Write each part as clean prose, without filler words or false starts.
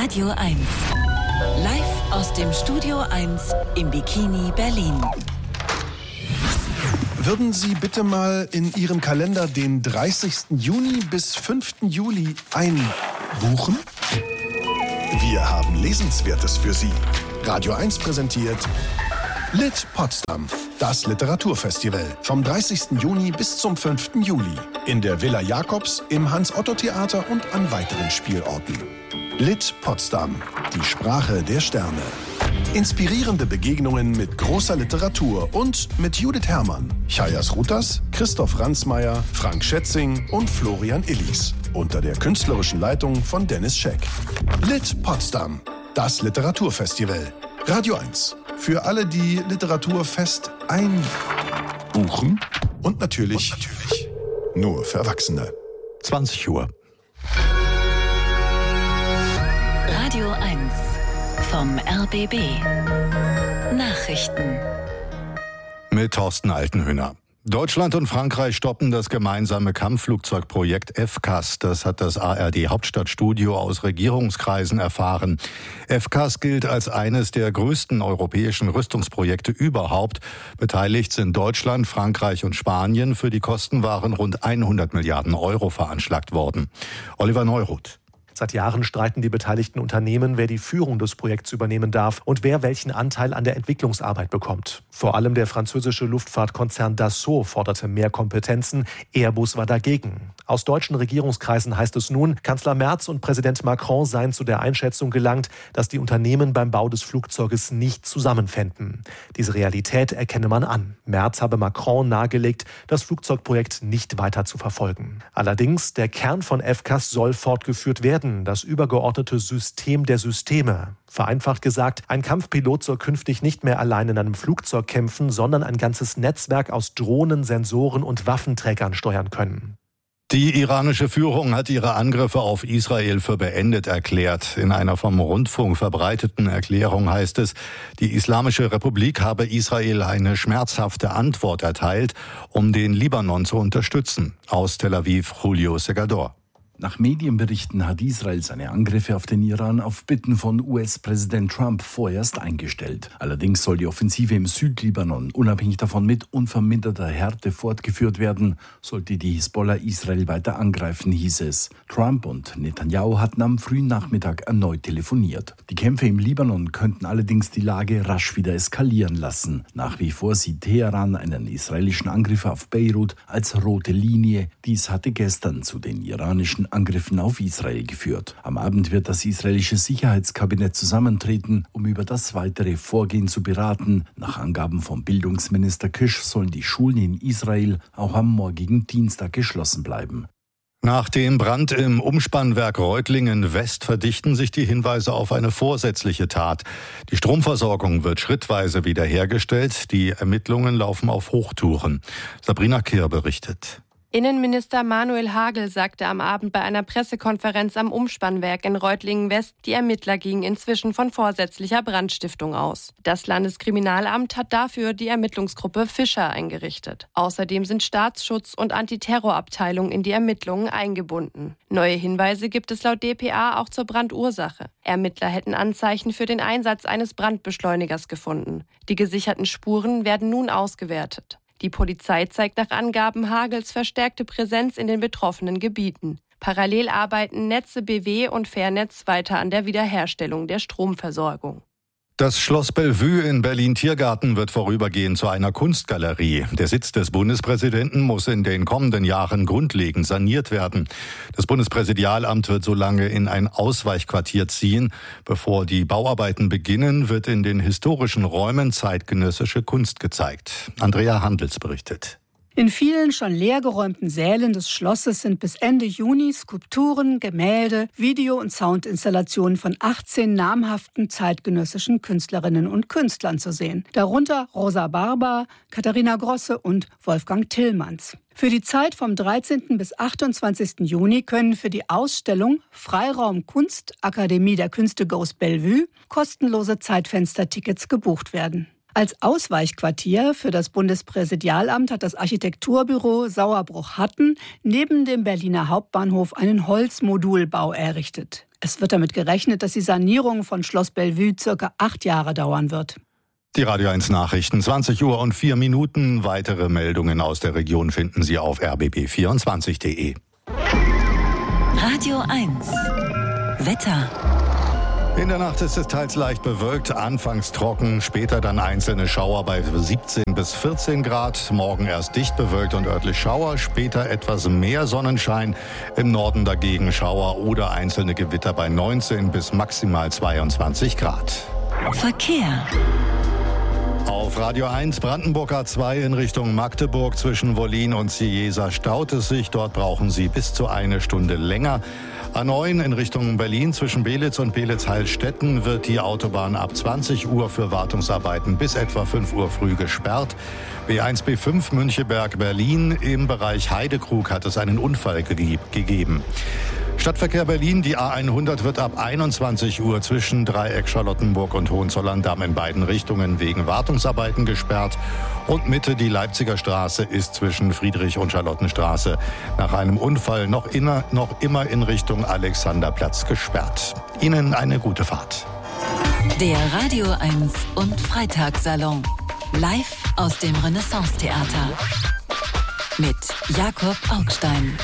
Radio 1. Live aus dem Studio 1 im Bikini Berlin. Würden Sie bitte mal in Ihren Kalender den 30. Juni bis 5. Juli einbuchen? Wir haben Lesenswertes für Sie. Radio 1 präsentiert Lit Potsdam, das Literaturfestival. Vom 30. Juni bis zum 5. Juli. In der Villa Jakobs, im Hans-Otto-Theater und an weiteren Spielorten. Lit Potsdam, die Sprache der Sterne. Inspirierende Begegnungen mit großer Literatur und mit Judith Herrmann, Chayas Rutas, Christoph Ransmayr, Frank Schätzing und Florian Illies. Unter der künstlerischen Leitung von Dennis Scheck. Lit Potsdam, das Literaturfestival. Radio 1. Für alle, die Literaturfest einbuchen. Und natürlich nur für Erwachsene. 20 Uhr. Radio 1 vom RBB. Nachrichten. Mit Thorsten Altenhöhner. Deutschland und Frankreich stoppen das gemeinsame Kampfflugzeugprojekt FCAS. Das hat das ARD-Hauptstadtstudio aus Regierungskreisen erfahren. FCAS gilt als eines der größten europäischen Rüstungsprojekte überhaupt. Beteiligt sind Deutschland, Frankreich und Spanien. Für die Kosten waren rund 100 Milliarden Euro veranschlagt worden. Oliver Neuroth. Seit Jahren streiten die beteiligten Unternehmen, wer die Führung des Projekts übernehmen darf und wer welchen Anteil an der Entwicklungsarbeit bekommt. Vor allem der französische Luftfahrtkonzern Dassault forderte mehr Kompetenzen. Airbus war dagegen. Aus deutschen Regierungskreisen heißt es nun, Kanzler Merz und Präsident Macron seien zu der Einschätzung gelangt, dass die Unternehmen beim Bau des Flugzeuges nicht zusammenfänden. Diese Realität erkenne man an. Merz habe Macron nahegelegt, das Flugzeugprojekt nicht weiter zu verfolgen. Allerdings, der Kern von FCAS soll fortgeführt werden. Das übergeordnete System der Systeme. Vereinfacht gesagt, ein Kampfpilot soll künftig nicht mehr allein in einem Flugzeug kämpfen, sondern ein ganzes Netzwerk aus Drohnen, Sensoren und Waffenträgern steuern können. Die iranische Führung hat ihre Angriffe auf Israel für beendet erklärt. In einer vom Rundfunk verbreiteten Erklärung heißt es, die Islamische Republik habe Israel eine schmerzhafte Antwort erteilt, um den Libanon zu unterstützen. Aus Tel Aviv, Julio Segador. Nach Medienberichten hat Israel seine Angriffe auf den Iran auf Bitten von US-Präsident Trump vorerst eingestellt. Allerdings soll die Offensive im Südlibanon unabhängig davon mit unverminderter Härte fortgeführt werden, sollte die Hisbollah Israel weiter angreifen, hieß es. Trump und Netanyahu hatten am frühen Nachmittag erneut telefoniert. Die Kämpfe im Libanon könnten allerdings die Lage rasch wieder eskalieren lassen. Nach wie vor sieht Teheran einen israelischen Angriff auf Beirut als rote Linie. Dies hatte gestern zu den iranischen Angriffen auf Israel geführt. Am Abend wird das israelische Sicherheitskabinett zusammentreten, um über das weitere Vorgehen zu beraten. Nach Angaben von Bildungsminister Kish sollen die Schulen in Israel auch am morgigen Dienstag geschlossen bleiben. Nach dem Brand im Umspannwerk Reutlingen West verdichten sich die Hinweise auf eine vorsätzliche Tat. Die Stromversorgung wird schrittweise wiederhergestellt. Die Ermittlungen laufen auf Hochtouren. Sabrina Kehr berichtet. Innenminister Manuel Hagel sagte am Abend bei einer Pressekonferenz am Umspannwerk in Reutlingen-West, die Ermittler gingen inzwischen von vorsätzlicher Brandstiftung aus. Das Landeskriminalamt hat dafür die Ermittlungsgruppe Fischer eingerichtet. Außerdem sind Staatsschutz- und Antiterrorabteilung in die Ermittlungen eingebunden. Neue Hinweise gibt es laut dpa auch zur Brandursache. Ermittler hätten Anzeichen für den Einsatz eines Brandbeschleunigers gefunden. Die gesicherten Spuren werden nun ausgewertet. Die Polizei zeigt nach Angaben Hagels verstärkte Präsenz in den betroffenen Gebieten. Parallel arbeiten Netze BW und Fairnetz weiter an der Wiederherstellung der Stromversorgung. Das Schloss Bellevue in Berlin-Tiergarten wird vorübergehend zu einer Kunstgalerie. Der Sitz des Bundespräsidenten muss in den kommenden Jahren grundlegend saniert werden. Das Bundespräsidialamt wird so lange in ein Ausweichquartier ziehen. Bevor die Bauarbeiten beginnen, wird in den historischen Räumen zeitgenössische Kunst gezeigt. Andrea Handels berichtet. In vielen schon leergeräumten Sälen des Schlosses sind bis Ende Juni Skulpturen, Gemälde, Video- und Soundinstallationen von 18 namhaften zeitgenössischen Künstlerinnen und Künstlern zu sehen. Darunter Rosa Barber, Katharina Grosse und Wolfgang Tillmanns. Für die Zeit vom 13. bis 28. Juni können für die Ausstellung Freiraum Kunst Akademie der Künste Goes Bellevue kostenlose Zeitfenstertickets gebucht werden. Als Ausweichquartier für das Bundespräsidialamt hat das Architekturbüro Sauerbruch-Hatten neben dem Berliner Hauptbahnhof einen Holzmodulbau errichtet. Es wird damit gerechnet, dass die Sanierung von Schloss Bellevue ca. 8 Jahre dauern wird. Die Radio 1 Nachrichten, 20:04. Weitere Meldungen aus der Region finden Sie auf rbb24.de. Radio 1 Wetter. In der Nacht ist es teils leicht bewölkt, anfangs trocken, später dann einzelne Schauer bei 17 bis 14 Grad. Morgen erst dicht bewölkt und örtlich Schauer, später etwas mehr Sonnenschein. Im Norden dagegen Schauer oder einzelne Gewitter bei 19 bis maximal 22 Grad. Verkehr. Auf Radio 1 Brandenburg A2 in Richtung Magdeburg zwischen Wollin und Cieza staut es sich. Dort brauchen Sie bis zu 1 Stunde länger. A9 in Richtung Berlin zwischen Belitz und Belitz-Heilstätten wird die Autobahn ab 20 Uhr für Wartungsarbeiten bis etwa 5 Uhr früh gesperrt. B1, B5 Müncheberg-Berlin im Bereich Heidekrug hat es einen Unfall gegeben. Stadtverkehr Berlin, die A100 wird ab 21 Uhr zwischen Dreieck Charlottenburg und Hohenzollern-Damm in beiden Richtungen wegen Wartungsarbeiten gesperrt. Und Mitte die Leipziger Straße ist zwischen Friedrich- und Charlottenstraße nach einem Unfall noch immer in Richtung Alexanderplatz gesperrt. Ihnen eine gute Fahrt. Der Radio 1 und Freitagssalon. Live aus dem Renaissance-Theater. Mit Jakob Augstein.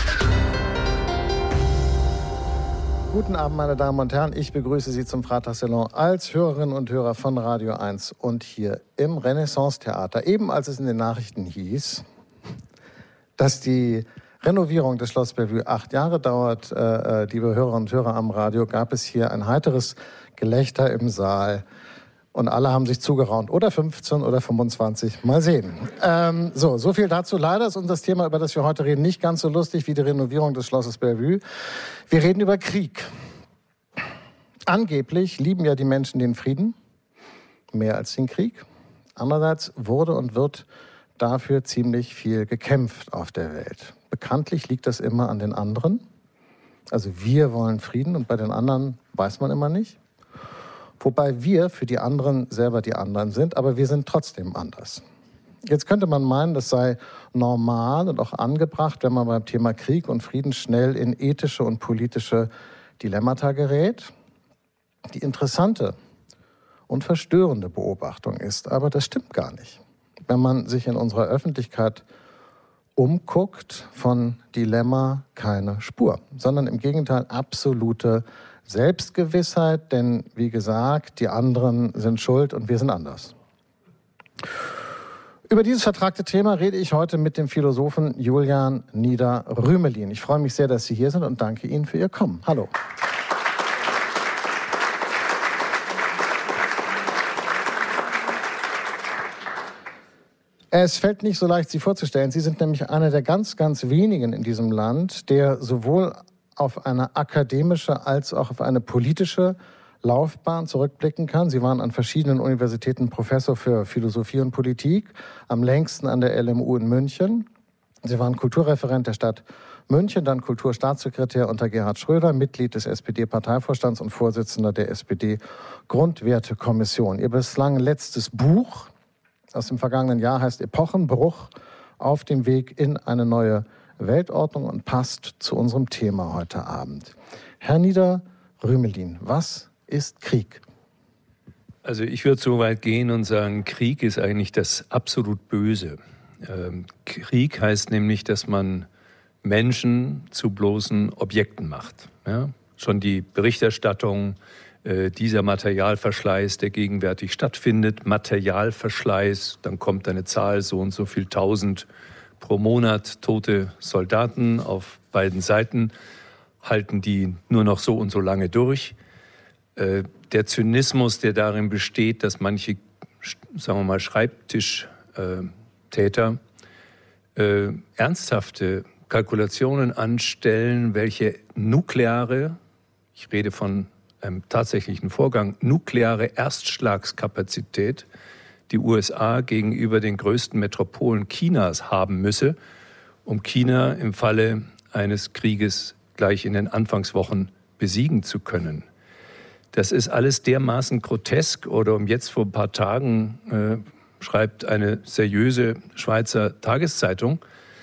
Guten Abend, meine Damen und Herren. Ich begrüße Sie zum Freitagssalon als Hörerinnen und Hörer von Radio 1 und hier im Renaissance-Theater. Eben als es in den Nachrichten hieß, dass die Renovierung des Schloss Bellevue 8 Jahre dauert, liebe Hörerinnen und Hörer am Radio, gab es hier ein heiteres Gelächter im Saal. Und alle haben sich zugeraunt. Oder 15 oder 25. Mal sehen. So viel dazu. Leider ist unser Thema, über das wir heute reden, nicht ganz so lustig wie die Renovierung des Schlosses Bellevue. Wir reden über Krieg. Angeblich lieben ja die Menschen den Frieden mehr als den Krieg. Andererseits wurde und wird dafür ziemlich viel gekämpft auf der Welt. Bekanntlich liegt das immer an den anderen. Also wir wollen Frieden und bei den anderen weiß man immer nicht. Wobei wir für die anderen selber die anderen sind, aber wir sind trotzdem anders. Jetzt könnte man meinen, das sei normal und auch angebracht, wenn man beim Thema Krieg und Frieden schnell in ethische und politische Dilemmata gerät. Die interessante und verstörende Beobachtung ist aber, das stimmt gar nicht. Wenn man sich in unserer Öffentlichkeit umguckt, von Dilemma keine Spur, sondern im Gegenteil absolute Selbstgewissheit, denn wie gesagt, die anderen sind schuld und wir sind anders. Über dieses vertragte Thema rede ich heute mit dem Philosophen Julian Nieder-Rümelin. Ich freue mich sehr, dass Sie hier sind und danke Ihnen für Ihr Kommen. Hallo. Es fällt nicht so leicht, Sie vorzustellen. Sie sind nämlich einer der ganz, ganz wenigen in diesem Land, der sowohl auf eine akademische als auch auf eine politische Laufbahn zurückblicken kann. Sie waren an verschiedenen Universitäten Professor für Philosophie und Politik, am längsten an der LMU in München. Sie waren Kulturreferent der Stadt München, dann Kulturstaatssekretär unter Gerhard Schröder, Mitglied des SPD-Parteivorstands und Vorsitzender der SPD-Grundwertekommission. Ihr bislang letztes Buch aus dem vergangenen Jahr heißt Epochenbruch auf dem Weg in eine neue Weltordnung und passt zu unserem Thema heute Abend. Herr Nieder-Rümelin, was ist Krieg? Also ich würde so weit gehen und sagen, Krieg ist eigentlich das absolut Böse. Krieg heißt nämlich, dass man Menschen zu bloßen Objekten macht. Ja? Schon die Berichterstattung, dieser Materialverschleiß, der gegenwärtig stattfindet, Materialverschleiß, dann kommt eine Zahl, so und so viel 1000 pro Monat tote Soldaten auf beiden Seiten, halten die nur noch so und so lange durch. Der Zynismus, der darin besteht, dass manche, sagen wir mal, Schreibtischtäter ernsthafte Kalkulationen anstellen, welche nukleare, ich rede von einem tatsächlichen Vorgang, nukleare Erstschlagskapazität die USA gegenüber den größten Metropolen Chinas haben müsse, um China im Falle eines Krieges gleich in den Anfangswochen besiegen zu können. Das ist alles dermaßen grotesk. Oder jetzt vor ein paar Tagen schreibt eine seriöse Schweizer Tageszeitung,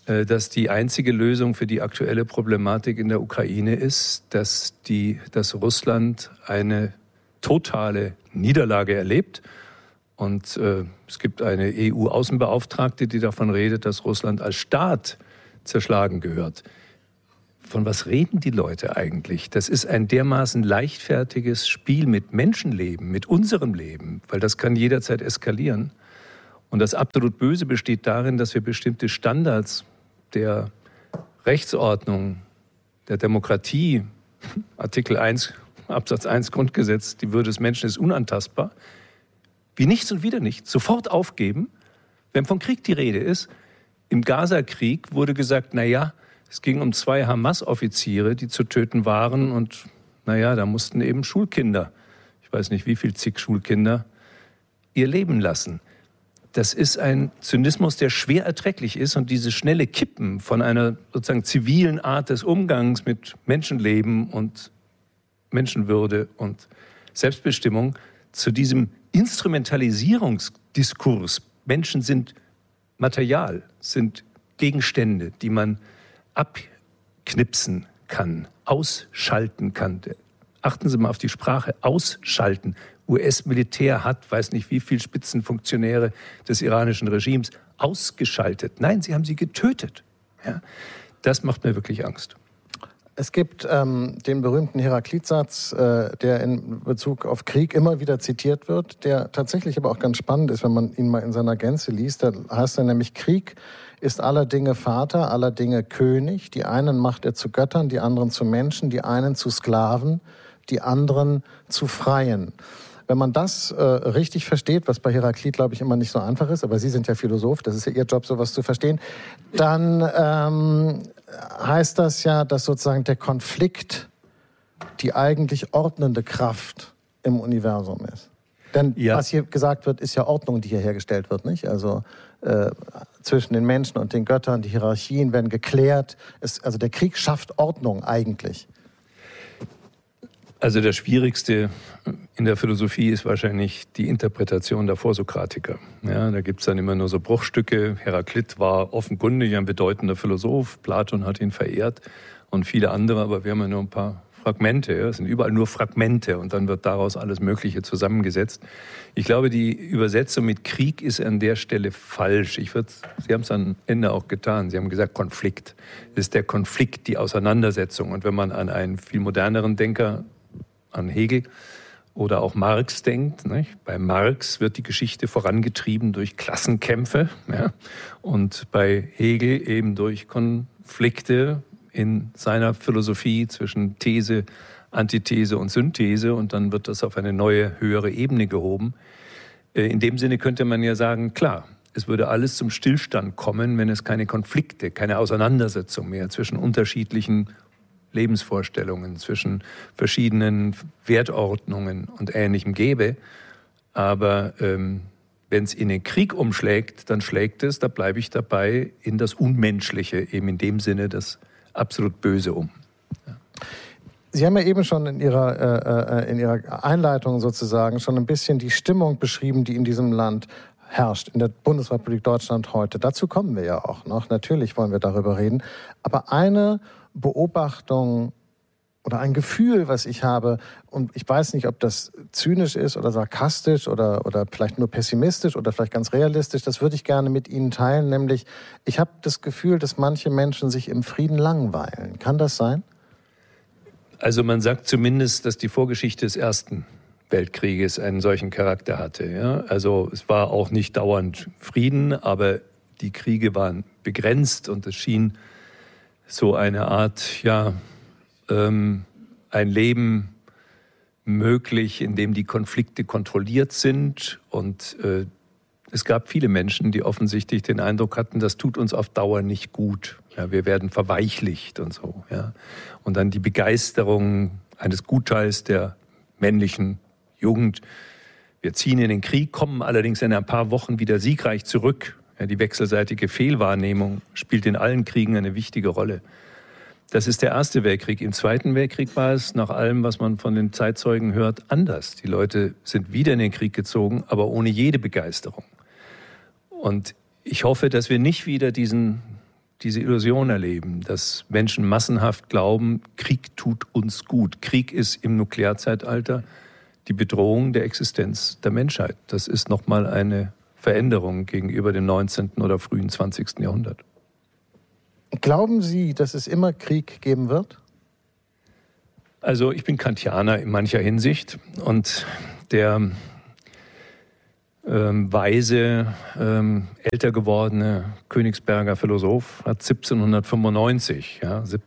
dass die einzige Lösung für die aktuelle Problematik in der Ukraine ist, dass Russland eine totale Niederlage erlebt. Und es gibt eine EU-Außenbeauftragte, die davon redet, dass Russland als Staat zerschlagen gehört. Von was reden die Leute eigentlich? Das ist ein dermaßen leichtfertiges Spiel mit Menschenleben, mit unserem Leben, weil das kann jederzeit eskalieren. Und das absolut Böse besteht darin, dass wir bestimmte Standards der Rechtsordnung, der Demokratie, Artikel 1, Absatz 1 Grundgesetz, die Würde des Menschen ist unantastbar, wie nichts und wieder nichts, sofort aufgeben, wenn von Krieg die Rede ist. Im Gaza-Krieg wurde gesagt, es ging um 2 Hamas-Offiziere, die zu töten waren und da mussten eben Schulkinder, ich weiß nicht wie viel zig Schulkinder, ihr Leben lassen. Das ist ein Zynismus, der schwer erträglich ist und dieses schnelle Kippen von einer sozusagen zivilen Art des Umgangs mit Menschenleben und Menschenwürde und Selbstbestimmung zu diesem Instrumentalisierungsdiskurs. Menschen sind Material, sind Gegenstände, die man abknipsen kann, ausschalten kann. Achten Sie mal auf die Sprache, ausschalten. US-Militär hat, weiß nicht wie viele Spitzenfunktionäre des iranischen Regimes ausgeschaltet. Nein, sie haben sie getötet. Ja? Das macht mir wirklich Angst. Es gibt den berühmten Heraklitsatz, der in Bezug auf Krieg immer wieder zitiert wird, der tatsächlich aber auch ganz spannend ist, wenn man ihn mal in seiner Gänze liest. Da heißt er nämlich, Krieg ist aller Dinge Vater, aller Dinge König. Die einen macht er zu Göttern, die anderen zu Menschen, die einen zu Sklaven, die anderen zu Freien. Wenn man das richtig versteht, was bei Heraklit, glaube ich, immer nicht so einfach ist, aber Sie sind ja Philosoph, das ist ja Ihr Job, sowas zu verstehen, dann heißt das ja, dass sozusagen der Konflikt die eigentlich ordnende Kraft im Universum ist. Denn was hier gesagt wird, ist ja Ordnung, die hier hergestellt wird, nicht? Also zwischen den Menschen und den Göttern, die Hierarchien werden geklärt. Also der Krieg schafft Ordnung eigentlich. Also das Schwierigste in der Philosophie ist wahrscheinlich die Interpretation der Vorsokratiker. Ja, da gibt es dann immer nur so Bruchstücke. Heraklit war offenkundig ein bedeutender Philosoph. Platon hat ihn verehrt und viele andere, aber wir haben ja nur ein paar Fragmente. Ja. Es sind überall nur Fragmente und dann wird daraus alles Mögliche zusammengesetzt. Ich glaube, die Übersetzung mit Krieg ist an der Stelle falsch. Sie haben es am Ende auch getan. Sie haben gesagt Konflikt. Es ist der Konflikt, die Auseinandersetzung. Und wenn man an einen viel moderneren Denker, an Hegel oder auch Marx denkt. Nicht? Bei Marx wird die Geschichte vorangetrieben durch Klassenkämpfe, ja? Und bei Hegel eben durch Konflikte in seiner Philosophie zwischen These, Antithese und Synthese und dann wird das auf eine neue, höhere Ebene gehoben. In dem Sinne könnte man ja sagen, klar, es würde alles zum Stillstand kommen, wenn es keine Konflikte, keine Auseinandersetzung mehr zwischen unterschiedlichen Lebensvorstellungen, zwischen verschiedenen Wertordnungen und Ähnlichem gäbe. Aber wenn es in den Krieg umschlägt, dann schlägt es, da bleibe ich dabei, in das Unmenschliche, eben in dem Sinne das absolut Böse um. Ja. Sie haben ja eben schon in Ihrer Einleitung sozusagen schon ein bisschen die Stimmung beschrieben, die in diesem Land herrscht, in der Bundesrepublik Deutschland heute. Dazu kommen wir ja auch noch. Natürlich wollen wir darüber reden. Aber eine Beobachtung oder ein Gefühl, was ich habe, und ich weiß nicht, ob das zynisch ist oder sarkastisch oder vielleicht nur pessimistisch oder vielleicht ganz realistisch, das würde ich gerne mit Ihnen teilen, nämlich ich habe das Gefühl, dass manche Menschen sich im Frieden langweilen. Kann das sein? Also man sagt zumindest, dass die Vorgeschichte des Ersten Weltkrieges einen solchen Charakter hatte. Ja? Also es war auch nicht dauernd Frieden, aber die Kriege waren begrenzt und es schien so eine Art, ein Leben möglich, in dem die Konflikte kontrolliert sind. Und es gab viele Menschen, die offensichtlich den Eindruck hatten, das tut uns auf Dauer nicht gut. Ja, wir werden verweichlicht und so. Ja. Und dann die Begeisterung eines Gutteils der männlichen Jugend. Wir ziehen in den Krieg, kommen allerdings in ein paar Wochen wieder siegreich zurück. Ja, die wechselseitige Fehlwahrnehmung spielt in allen Kriegen eine wichtige Rolle. Das ist der Erste Weltkrieg. Im Zweiten Weltkrieg war es, nach allem, was man von den Zeitzeugen hört, anders. Die Leute sind wieder in den Krieg gezogen, aber ohne jede Begeisterung. Und ich hoffe, dass wir nicht wieder diesen diese Illusion erleben, dass Menschen massenhaft glauben, Krieg tut uns gut. Krieg ist im Nuklearzeitalter die Bedrohung der Existenz der Menschheit. Das ist nochmal eine Veränderung gegenüber dem 19. oder frühen 20. Jahrhundert. Glauben Sie, dass es immer Krieg geben wird? Also ich bin Kantianer in mancher Hinsicht und der weise, älter gewordene Königsberger Philosoph hat 1795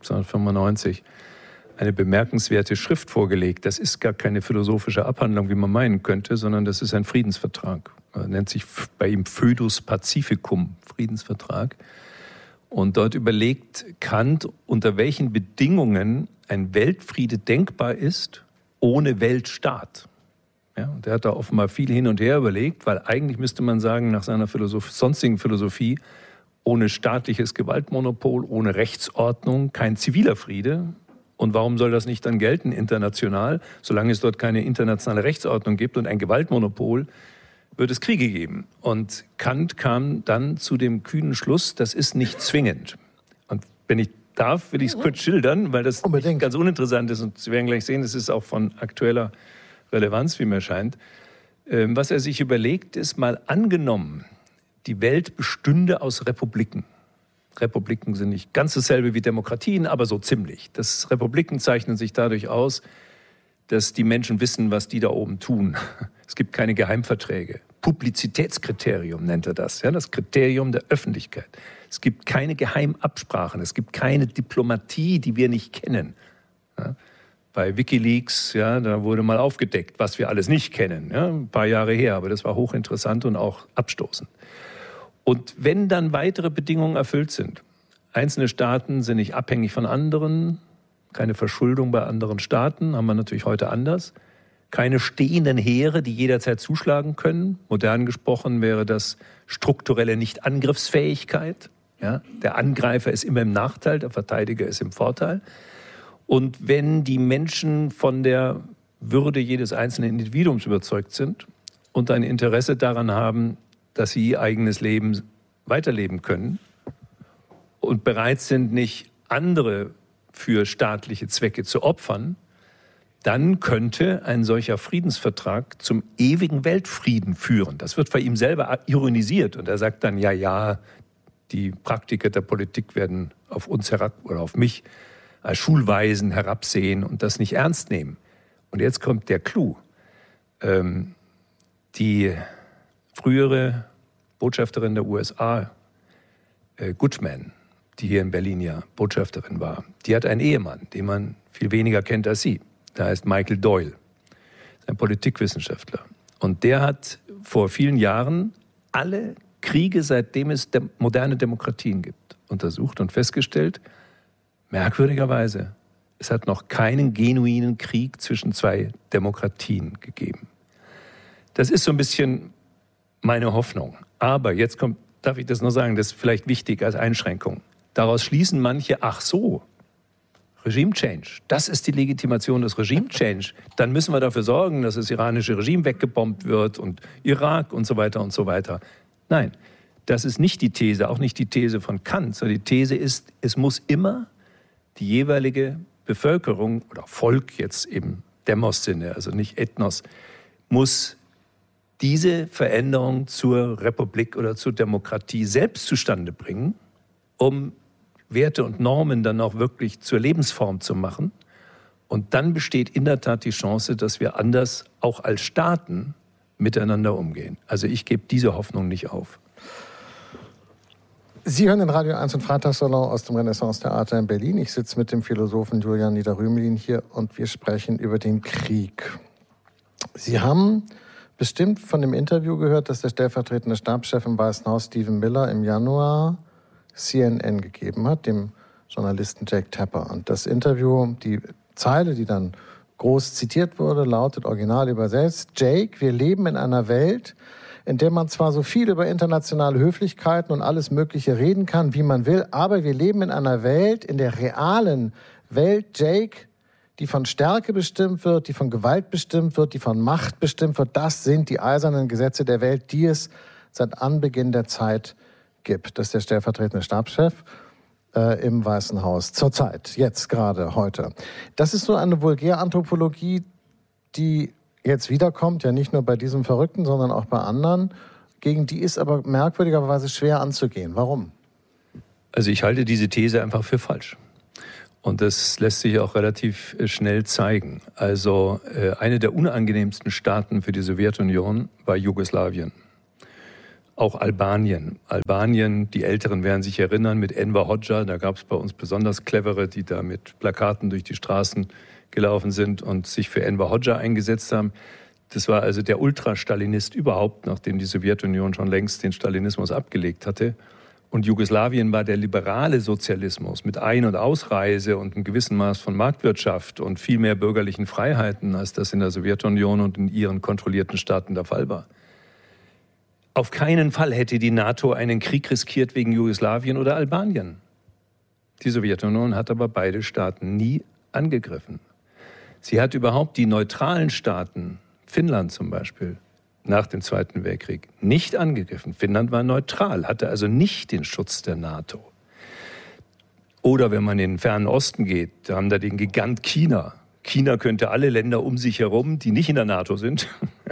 eine bemerkenswerte Schrift vorgelegt. Das ist gar keine philosophische Abhandlung, wie man meinen könnte, sondern das ist ein Friedensvertrag. Er nennt sich bei ihm Foedus Pacificum, Friedensvertrag. Und dort überlegt Kant, unter welchen Bedingungen ein Weltfriede denkbar ist, ohne Weltstaat. Ja, und er hat da offenbar viel hin und her überlegt, weil eigentlich müsste man sagen, nach seiner sonstigen Philosophie, ohne staatliches Gewaltmonopol, ohne Rechtsordnung, kein ziviler Friede. Und warum soll das nicht dann gelten international? Solange es dort keine internationale Rechtsordnung gibt und ein Gewaltmonopol, wird es Kriege geben. Und Kant kam dann zu dem kühnen Schluss, das ist nicht zwingend. Und wenn ich darf, will ich es kurz schildern, weil das nicht ganz uninteressant ist. Und Sie werden gleich sehen, es ist auch von aktueller Relevanz, wie mir scheint. Was er sich überlegt, ist mal angenommen, die Welt bestünde aus Republiken. Republiken sind nicht ganz dasselbe wie Demokratien, aber so ziemlich. Republiken zeichnen sich dadurch aus, dass die Menschen wissen, was die da oben tun. Es gibt keine Geheimverträge. Publizitätskriterium nennt er das, ja, das Kriterium der Öffentlichkeit. Es gibt keine Geheimabsprachen, es gibt keine Diplomatie, die wir nicht kennen. Ja. Bei WikiLeaks, ja, da wurde mal aufgedeckt, was wir alles nicht kennen, ja, ein paar Jahre her, aber das war hochinteressant und auch abstoßend. Und wenn dann weitere Bedingungen erfüllt sind, einzelne Staaten sind nicht abhängig von anderen, keine Verschuldung bei anderen Staaten, haben wir natürlich heute anders, keine stehenden Heere, die jederzeit zuschlagen können. Modern gesprochen wäre das strukturelle Nichtangriffsfähigkeit. Ja, der Angreifer ist immer im Nachteil, der Verteidiger ist im Vorteil. Und wenn die Menschen von der Würde jedes einzelnen Individuums überzeugt sind und ein Interesse daran haben, dass sie ihr eigenes Leben weiterleben können und bereit sind, nicht andere für staatliche Zwecke zu opfern, dann könnte ein solcher Friedensvertrag zum ewigen Weltfrieden führen. Das wird bei ihm selber ironisiert und er sagt dann, ja, die Praktiker der Politik werden auf uns oder auf mich als Schulweisen herabsehen und das nicht ernst nehmen. Und jetzt kommt der Clou. Die frühere Botschafterin der USA, Goodman, die hier in Berlin ja Botschafterin war, die hat einen Ehemann, den man viel weniger kennt als sie. Der heißt Michael Doyle, ist ein Politikwissenschaftler. Und der hat vor vielen Jahren alle Kriege, seitdem es moderne Demokratien gibt, untersucht und festgestellt, merkwürdigerweise, es hat noch keinen genuinen Krieg zwischen zwei Demokratien gegeben. Das ist so ein bisschen meine Hoffnung. Aber jetzt kommt, darf ich das noch sagen, das ist vielleicht wichtig als Einschränkung. Daraus schließen manche, ach so, Regime Change, das ist die Legitimation des Regime Change. Dann müssen wir dafür sorgen, dass das iranische Regime weggebombt wird und Irak und so weiter und so weiter. Nein, das ist nicht die These, auch nicht die These von Kant, sondern die These ist, es muss immer die jeweilige Bevölkerung oder Volk jetzt im Demos-Sinne, also nicht Ethnos, muss diese Veränderung zur Republik oder zur Demokratie selbst zustande bringen, um Werte und Normen dann auch wirklich zur Lebensform zu machen. Und dann besteht in der Tat die Chance, dass wir anders auch als Staaten miteinander umgehen. Also ich gebe diese Hoffnung nicht auf. Sie hören den Radio 1 und Freitagssalon aus dem Renaissance-Theater in Berlin. Ich sitze mit dem Philosophen Julian Niederrümelin hier und wir sprechen über den Krieg. Sie haben bestimmt von dem Interview gehört, das der stellvertretende Stabschef im Weißen Haus Stephen Miller im Januar CNN gegeben hat, dem Journalisten Jake Tapper. Und das Interview, die Zeile, die dann groß zitiert wurde, lautet original übersetzt: Jake, wir leben in einer Welt, in der man zwar so viel über internationale Höflichkeiten und alles Mögliche reden kann, wie man will, aber wir leben in einer Welt, in der realen Welt, Jake, die von Stärke bestimmt wird, die von Gewalt bestimmt wird, die von Macht bestimmt wird. Das sind die eisernen Gesetze der Welt, die es seit Anbeginn der Zeit gibt. Das ist der stellvertretende Stabschef. im Weißen Haus. Zurzeit, jetzt gerade, heute. Das ist so eine Vulgäranthropologie, die jetzt wiederkommt, ja nicht nur bei diesem Verrückten, sondern auch bei anderen. Gegen die ist aber merkwürdigerweise schwer anzugehen. Warum? Also ich halte diese These einfach für falsch. Und das lässt sich auch relativ schnell zeigen. Also eine der unangenehmsten Staaten für die Sowjetunion war Jugoslawien. Auch Albanien. Albanien, die Älteren werden sich erinnern, mit Enver Hoxha, da gab es bei uns besonders Clevere, die da mit Plakaten durch die Straßen gelaufen sind und sich für Enver Hoxha eingesetzt haben. Das war also der Ultrastalinist überhaupt, nachdem die Sowjetunion schon längst den Stalinismus abgelegt hatte. Und Jugoslawien war der liberale Sozialismus mit Ein- und Ausreise und einem gewissen Maß von Marktwirtschaft und viel mehr bürgerlichen Freiheiten, als das in der Sowjetunion und in ihren kontrollierten Staaten der Fall war. Auf keinen Fall hätte die NATO einen Krieg riskiert wegen Jugoslawien oder Albanien. Die Sowjetunion hat aber beide Staaten nie angegriffen. Sie hat überhaupt die neutralen Staaten, Finnland zum Beispiel, nach dem Zweiten Weltkrieg nicht angegriffen. Finnland war neutral, hatte also nicht den Schutz der NATO. Oder wenn man in den Fernen Osten geht, da haben da den Gigant China. China könnte alle Länder um sich herum, die nicht in der NATO sind,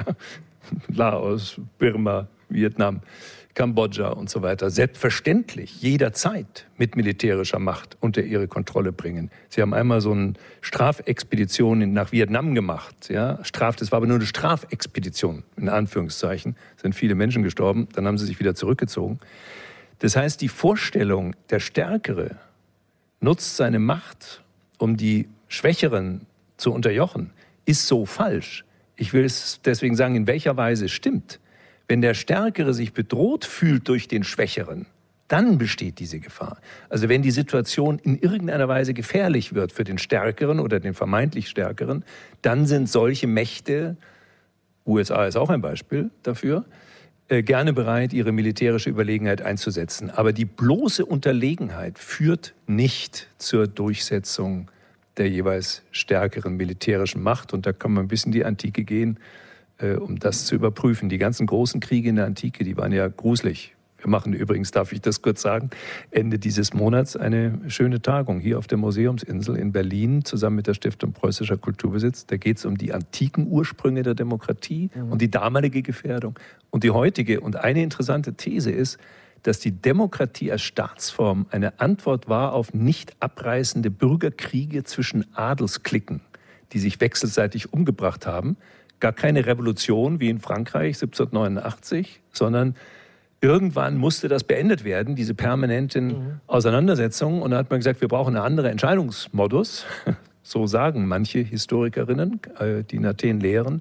Laos, Birma, Vietnam, Kambodscha und so weiter, selbstverständlich jederzeit mit militärischer Macht unter ihre Kontrolle bringen. Sie haben einmal so eine Strafexpedition nach Vietnam gemacht. Ja? Das war aber nur eine Strafexpedition, in Anführungszeichen. Sind viele Menschen gestorben, dann haben sie sich wieder zurückgezogen. Das heißt, die Vorstellung, der Stärkere nutzt seine Macht, um die Schwächeren zu unterjochen, ist so falsch. Ich will es deswegen sagen, in welcher Weise es stimmt. Wenn der Stärkere sich bedroht fühlt durch den Schwächeren, dann besteht diese Gefahr. Also wenn die Situation in irgendeiner Weise gefährlich wird für den Stärkeren oder den vermeintlich Stärkeren, dann sind solche Mächte, USA ist auch ein Beispiel dafür, gerne bereit, ihre militärische Überlegenheit einzusetzen. Aber die bloße Unterlegenheit führt nicht zur Durchsetzung der jeweils stärkeren militärischen Macht. Und da kann man bis in die Antike gehen, um das zu überprüfen. Die ganzen großen Kriege in der Antike, die waren ja gruselig. Wir machen übrigens, darf ich das kurz sagen, Ende dieses Monats eine schöne Tagung hier auf der Museumsinsel in Berlin zusammen mit der Stiftung Preußischer Kulturbesitz. Da geht es um die antiken Ursprünge der Demokratie und die damalige Gefährdung und die heutige. Und eine interessante These ist, dass die Demokratie als Staatsform eine Antwort war auf nicht abreißende Bürgerkriege zwischen Adelsklicken, die sich wechselseitig umgebracht haben. Gar keine Revolution wie in Frankreich 1789, sondern irgendwann musste das beendet werden, diese permanenten Auseinandersetzungen. Und da hat man gesagt, wir brauchen einen anderen Entscheidungsmodus. So sagen manche Historikerinnen, die in Athen lehren.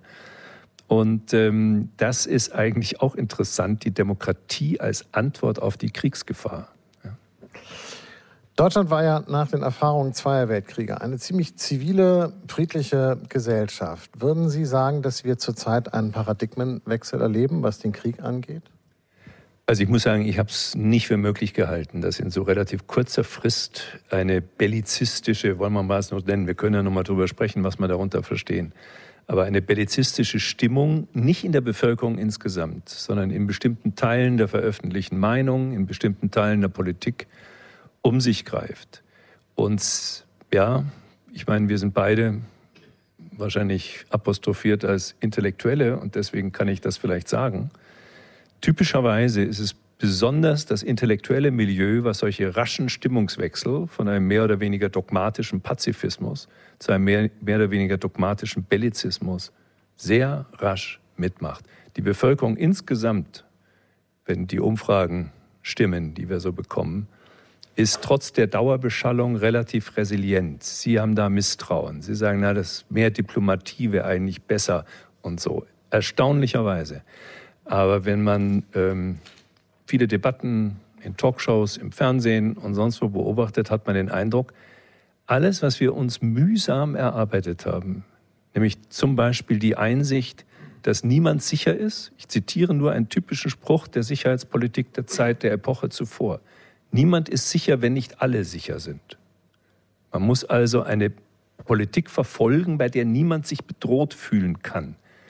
Und das ist eigentlich auch interessant, die Demokratie als Antwort auf die Kriegsgefahr. Ja. Deutschland war ja nach den Erfahrungen zweier Weltkriege eine ziemlich zivile, friedliche Gesellschaft. Würden Sie sagen, dass wir zurzeit einen Paradigmenwechsel erleben, was den Krieg angeht? Also ich muss sagen, ich habe es nicht für möglich gehalten, dass in so relativ kurzer Frist eine bellizistische, wollen wir mal es noch nennen, wir können ja noch mal drüber sprechen, was wir darunter verstehen, aber eine bellizistische Stimmung, nicht in der Bevölkerung insgesamt, sondern in bestimmten Teilen der veröffentlichten Meinung, in bestimmten Teilen der Politik um sich greift. Und ja, ich meine, wir sind beide wahrscheinlich apostrophiert als Intellektuelle und deswegen kann ich das vielleicht sagen. Typischerweise ist es besonders das intellektuelle Milieu, was solche raschen Stimmungswechsel von einem mehr oder weniger dogmatischen Pazifismus zu einem mehr oder weniger dogmatischen Bellizismus sehr rasch mitmacht. Die Bevölkerung insgesamt, wenn die Umfragen stimmen, die wir so bekommen, ist trotz der Dauerbeschallung relativ resilient. Sie haben da Misstrauen. Sie sagen, na, das mehr Diplomatie wäre eigentlich besser und so. Erstaunlicherweise. Aber wenn man viele Debatten in Talkshows, im Fernsehen und sonst wo beobachtet, hat man den Eindruck, alles, was wir uns mühsam erarbeitet haben, nämlich zum Beispiel die Einsicht, dass niemand sicher ist. Ich zitiere nur einen typischen Spruch der Sicherheitspolitik der Zeit, der Epoche zuvor. Niemand ist sicher, wenn nicht alle sicher sind. Man muss also eine Politik verfolgen, bei der niemand sich bedroht fühlen kann.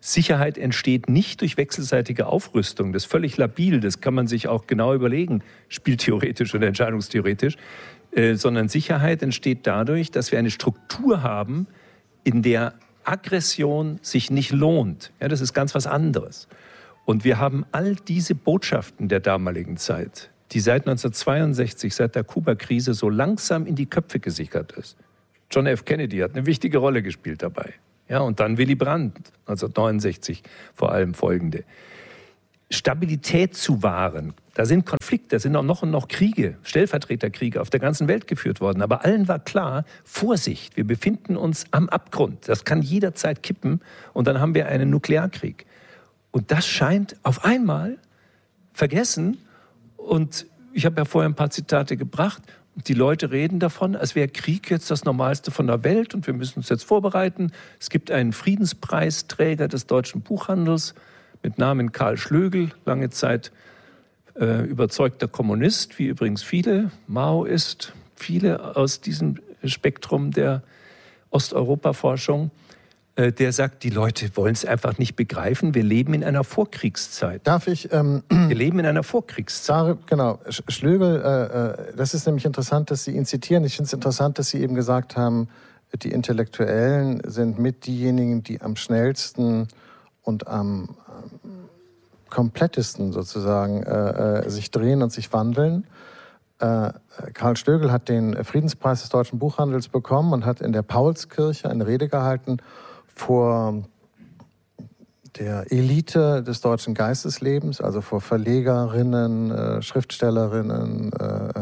Sicherheit entsteht nicht durch wechselseitige Aufrüstung. Das ist völlig labil, das kann man sich auch genau überlegen, spieltheoretisch oder entscheidungstheoretisch. Sondern Sicherheit entsteht dadurch, dass wir eine Struktur haben, in der Aggression sich nicht lohnt. Ja, das ist ganz was anderes. Und wir haben all diese Botschaften der damaligen Zeit, die seit 1962, seit der Kuba-Krise so langsam in die Köpfe gesickert ist. John F. Kennedy hat eine wichtige Rolle gespielt dabei. Ja, und dann Willy Brandt, 1969 vor allem folgende. Stabilität zu wahren. Da sind Konflikte, da sind auch noch und noch Kriege, Stellvertreterkriege auf der ganzen Welt geführt worden. Aber allen war klar, Vorsicht, wir befinden uns am Abgrund. Das kann jederzeit kippen und dann haben wir einen Nuklearkrieg. Und das scheint auf einmal vergessen. Und ich habe ja vorher ein paar Zitate gebracht. Die Leute reden davon, als wäre Krieg jetzt das Normalste von der Welt und wir müssen uns jetzt vorbereiten. Es gibt einen Friedenspreisträger des deutschen Buchhandels mit Namen Karl Schlögl, lange Zeit überzeugter Kommunist, wie übrigens viele, Maoist, viele aus diesem Spektrum der Osteuropa-Forschung, der sagt, die Leute wollen es einfach nicht begreifen. Wir leben in einer Vorkriegszeit. Darf ich? Wir leben in einer Vorkriegszeit. Genau. Schlögl, das ist nämlich interessant, dass Sie ihn zitieren. Ich finde es interessant, dass Sie eben gesagt haben, die Intellektuellen sind mit diejenigen, die am schnellsten und am komplettesten sozusagen sich drehen und sich wandeln. Karl Schlögl hat den Friedenspreis des deutschen Buchhandels bekommen und hat in der Paulskirche eine Rede gehalten vor der Elite des deutschen Geisteslebens, also vor Verlegerinnen, Schriftstellerinnen,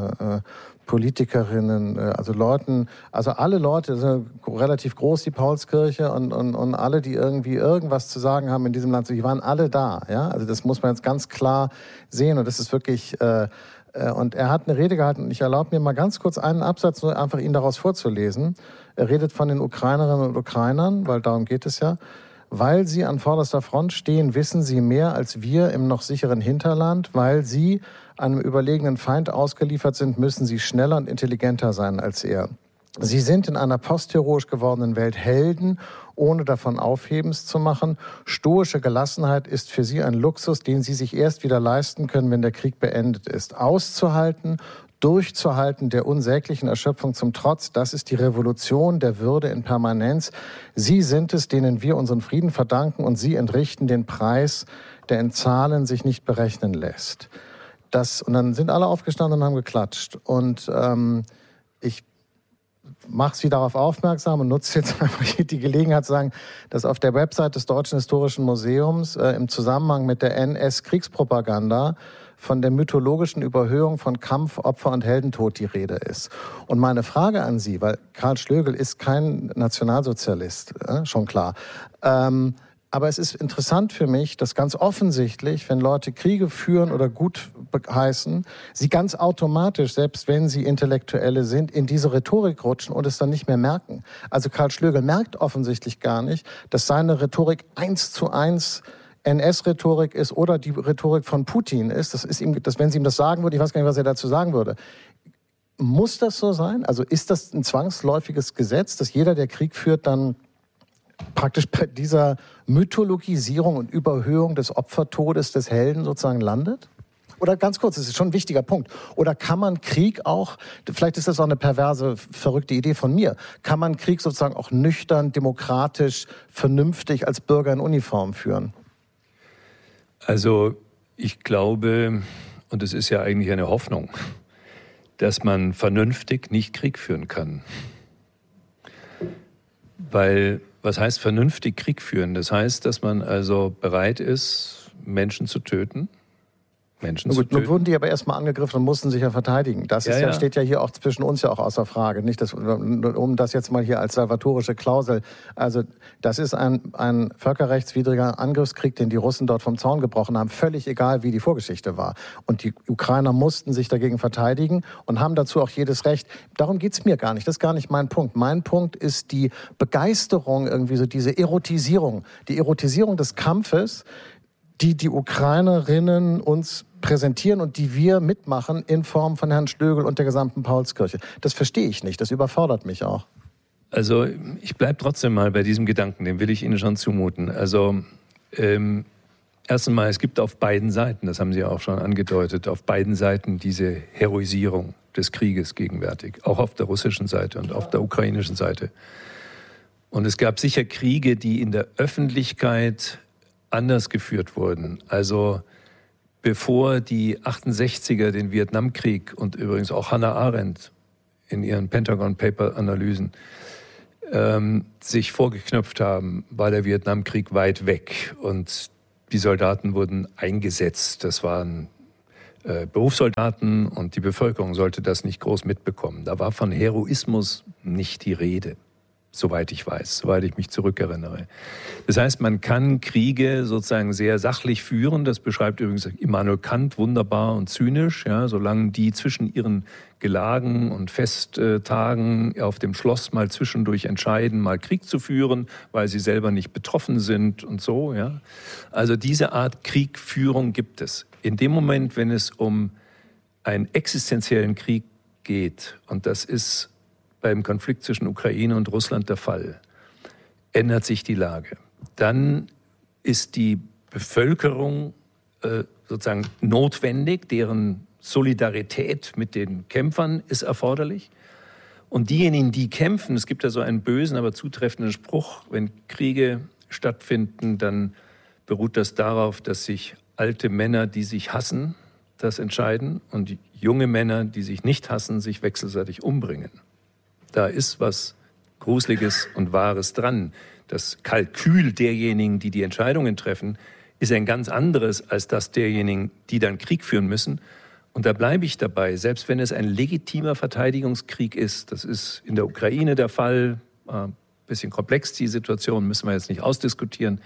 Politikerinnen, also Leuten, also alle Leute, das ist relativ groß, die Paulskirche, und alle, die irgendwie irgendwas zu sagen haben in diesem Land, die waren alle da. Ja? Also das muss man jetzt ganz klar sehen und das ist wirklich... Und er hat eine Rede gehalten und ich erlaube mir mal ganz kurz einen Absatz, nur einfach Ihnen daraus vorzulesen. Er redet von den Ukrainerinnen und Ukrainern, weil darum geht es ja. Weil sie an vorderster Front stehen, wissen sie mehr als wir im noch sicheren Hinterland. Weil sie einem überlegenen Feind ausgeliefert sind, müssen sie schneller und intelligenter sein als er. Sie sind in einer postheroisch gewordenen Welt Helden, ohne davon Aufhebens zu machen. Stoische Gelassenheit ist für sie ein Luxus, den sie sich erst wieder leisten können, wenn der Krieg beendet ist. Auszuhalten, durchzuhalten, der unsäglichen Erschöpfung zum Trotz, das ist die Revolution der Würde in Permanenz. Sie sind es, denen wir unseren Frieden verdanken, und sie entrichten den Preis, der in Zahlen sich nicht berechnen lässt. Und dann sind alle aufgestanden und haben geklatscht. Und ich mache Sie darauf aufmerksam und nutze jetzt einfach die Gelegenheit zu sagen, dass auf der Website des Deutschen Historischen Museums im Zusammenhang mit der NS-Kriegspropaganda von der mythologischen Überhöhung von Kampf, Opfer und Heldentod die Rede ist. Und meine Frage an Sie, weil Karl Schlögl ist kein Nationalsozialist, schon klar, aber es ist interessant für mich, dass ganz offensichtlich, wenn Leute Kriege führen oder gut heißen, sie ganz automatisch, selbst wenn sie Intellektuelle sind, in diese Rhetorik rutschen und es dann nicht mehr merken. Also Karl Schlögl merkt offensichtlich gar nicht, dass seine Rhetorik 1:1 NS-Rhetorik ist oder die Rhetorik von Putin ist. Das ist ihm, wenn Sie ihm das sagen würde, ich weiß gar nicht, was er dazu sagen würde. Muss das so sein? Also ist das ein zwangsläufiges Gesetz, dass jeder, der Krieg führt, dann praktisch bei dieser Mythologisierung und Überhöhung des Opfertodes des Helden sozusagen landet? Oder ganz kurz, das ist schon ein wichtiger Punkt. Oder kann man Krieg auch, vielleicht ist das auch eine perverse, verrückte Idee von mir, kann man Krieg sozusagen auch nüchtern, demokratisch, vernünftig als Bürger in Uniform führen? Also ich glaube, und es ist ja eigentlich eine Hoffnung, dass man vernünftig nicht Krieg führen kann. Weil, was heißt vernünftig Krieg führen? Das heißt, dass man also bereit ist, Menschen zu töten. Nun wurden die aber erstmal angegriffen und mussten sich ja verteidigen. Das ist steht ja hier auch zwischen uns ja auch außer Frage. Nicht, um das jetzt mal hier als salvatorische Klausel. Also das ist ein völkerrechtswidriger Angriffskrieg, den die Russen dort vom Zaun gebrochen haben. Völlig egal, wie die Vorgeschichte war. Und die Ukrainer mussten sich dagegen verteidigen und haben dazu auch jedes Recht. Darum geht's mir gar nicht. Das ist gar nicht mein Punkt. Mein Punkt ist die Begeisterung, irgendwie so diese Erotisierung. Die Erotisierung des Kampfes, die Ukrainerinnen uns präsentieren und die wir mitmachen in Form von Herrn Schlögl und der gesamten Paulskirche. Das verstehe ich nicht, das überfordert mich auch. Also ich bleibe trotzdem mal bei diesem Gedanken, den will ich Ihnen schon zumuten. Also Erst einmal, es gibt auf beiden Seiten, das haben Sie auch schon angedeutet, auf beiden Seiten diese Heroisierung des Krieges gegenwärtig, auch auf der russischen Seite und auf der ukrainischen Seite. Und es gab sicher Kriege, die in der Öffentlichkeit anders geführt wurden. Also bevor die 68er den Vietnamkrieg und übrigens auch Hannah Arendt in ihren Pentagon-Paper-Analysen sich vorgeknöpft haben, war der Vietnamkrieg weit weg und die Soldaten wurden eingesetzt. Das waren Berufssoldaten und die Bevölkerung sollte das nicht groß mitbekommen. Da war von Heroismus nicht die Rede, soweit ich weiß, soweit ich mich zurückerinnere. Das heißt, man kann Kriege sozusagen sehr sachlich führen. Das beschreibt übrigens Immanuel Kant wunderbar und zynisch, ja, solange die zwischen ihren Gelagen und Festtagen auf dem Schloss mal zwischendurch entscheiden, mal Krieg zu führen, weil sie selber nicht betroffen sind und so. Ja. Also diese Art Kriegführung gibt es. In dem Moment, wenn es um einen existenziellen Krieg geht, und das ist beim Konflikt zwischen Ukraine und Russland der Fall, ändert sich die Lage. Dann ist die Bevölkerung sozusagen notwendig, deren Solidarität mit den Kämpfern ist erforderlich. Und diejenigen, die kämpfen, es gibt ja so einen bösen, aber zutreffenden Spruch, wenn Kriege stattfinden, dann beruht das darauf, dass sich alte Männer, die sich hassen, das entscheiden und junge Männer, die sich nicht hassen, sich wechselseitig umbringen. Da ist was Gruseliges und Wahres dran. Das Kalkül derjenigen, die die Entscheidungen treffen, ist ein ganz anderes als das derjenigen, die dann Krieg führen müssen. Und da bleibe ich dabei, selbst wenn es ein legitimer Verteidigungskrieg ist, das ist in der Ukraine der Fall, ein bisschen komplex die Situation, müssen wir jetzt nicht ausdiskutieren,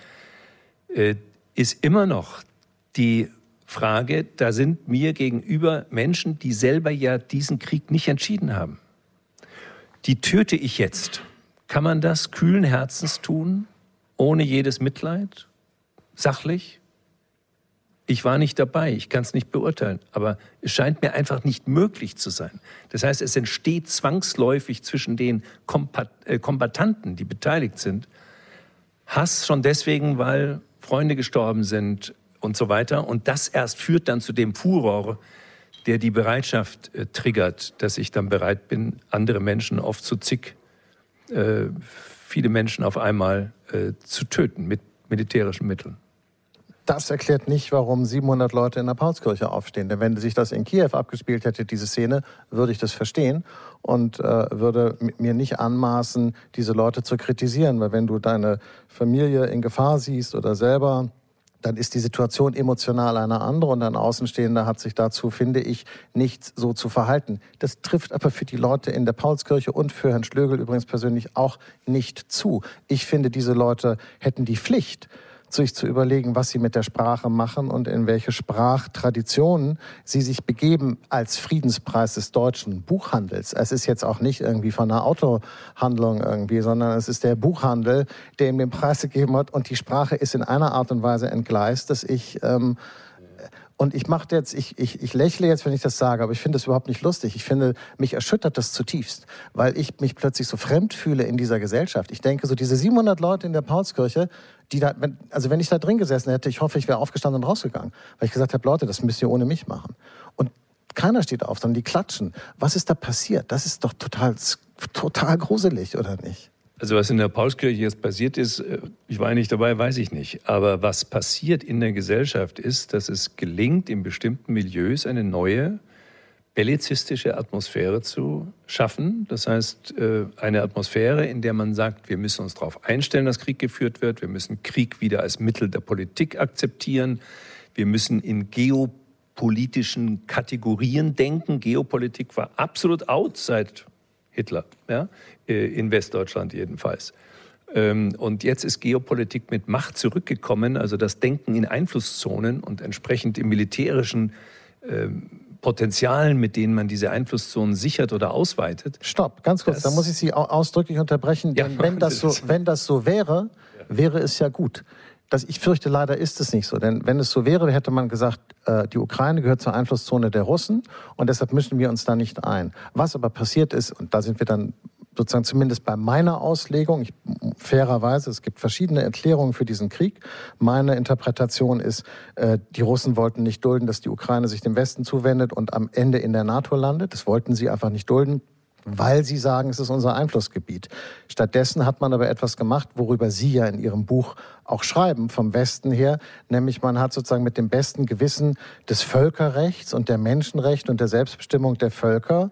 ist immer noch die Frage, da sind mir gegenüber Menschen, die selber ja diesen Krieg nicht entschieden haben. Die töte ich jetzt. Kann man das kühlen Herzens tun, ohne jedes Mitleid, sachlich? Ich war nicht dabei, ich kann es nicht beurteilen, aber es scheint mir einfach nicht möglich zu sein. Das heißt, es entsteht zwangsläufig zwischen den Kombattanten, die beteiligt sind, Hass schon deswegen, weil Freunde gestorben sind und so weiter. Und das erst führt dann zu dem Furor, der die Bereitschaft triggert, dass ich dann bereit bin, andere Menschen, oft zu zig, viele Menschen auf einmal zu töten mit militärischen Mitteln. Das erklärt nicht, warum 700 Leute in der Paulskirche aufstehen. Denn wenn sich das in Kiew abgespielt hätte, diese Szene, würde ich das verstehen und würde mir nicht anmaßen, diese Leute zu kritisieren. Weil wenn du deine Familie in Gefahr siehst oder selber, dann ist die Situation emotional eine andere und ein Außenstehender hat sich dazu, finde ich, nicht so zu verhalten. Das trifft aber für die Leute in der Paulskirche und für Herrn Schlögl übrigens persönlich auch nicht zu. Ich finde, diese Leute hätten die Pflicht, sich zu überlegen, was sie mit der Sprache machen und in welche Sprachtraditionen sie sich begeben als Friedenspreis des deutschen Buchhandels. Es ist jetzt auch nicht irgendwie von einer Autohandlung irgendwie, sondern es ist der Buchhandel, der ihm den Preis gegeben hat und die Sprache ist in einer Art und Weise entgleist, dass ich und ich lächle jetzt, wenn ich das sage, aber ich finde es überhaupt nicht lustig. Ich finde, mich erschüttert das zutiefst, weil ich mich plötzlich so fremd fühle in dieser Gesellschaft. Ich denke, so diese 700 Leute in der Paulskirche, die da, wenn ich da drin gesessen hätte, ich hoffe, ich wäre aufgestanden und rausgegangen, weil ich gesagt habe, Leute, das müsst ihr ohne mich machen. Und keiner steht auf, sondern die klatschen. Was ist da passiert? Das ist doch total gruselig, oder nicht? Also was in der Paulskirche jetzt passiert ist, ich war nicht dabei, weiß ich nicht. Aber was passiert in der Gesellschaft ist, dass es gelingt, in bestimmten Milieus eine neue bellizistische Atmosphäre zu schaffen. Das heißt, eine Atmosphäre, in der man sagt, wir müssen uns darauf einstellen, dass Krieg geführt wird. Wir müssen Krieg wieder als Mittel der Politik akzeptieren. Wir müssen in geopolitischen Kategorien denken. Geopolitik war absolut out seit Hitler, ja? In Westdeutschland jedenfalls. Und jetzt ist Geopolitik mit Macht zurückgekommen, also das Denken in Einflusszonen und entsprechend im militärischen Potenzialen, mit denen man diese Einflusszonen sichert oder ausweitet. Stopp, ganz kurz, da muss ich Sie ausdrücklich unterbrechen, denn ja, wenn das so wäre, wäre es ja gut. Ich fürchte, leider ist es nicht so. Denn wenn es so wäre, hätte man gesagt, die Ukraine gehört zur Einflusszone der Russen und deshalb mischen wir uns da nicht ein. Was aber passiert ist, und da sind wir dann sozusagen zumindest bei meiner Auslegung, fairerweise, es gibt verschiedene Erklärungen für diesen Krieg. Meine Interpretation ist, die Russen wollten nicht dulden, dass die Ukraine sich dem Westen zuwendet und am Ende in der NATO landet. Das wollten sie einfach nicht dulden, weil sie sagen, es ist unser Einflussgebiet. Stattdessen hat man aber etwas gemacht, worüber Sie ja in Ihrem Buch auch schreiben, vom Westen her, nämlich man hat sozusagen mit dem besten Gewissen des Völkerrechts und der Menschenrechte und der Selbstbestimmung der Völker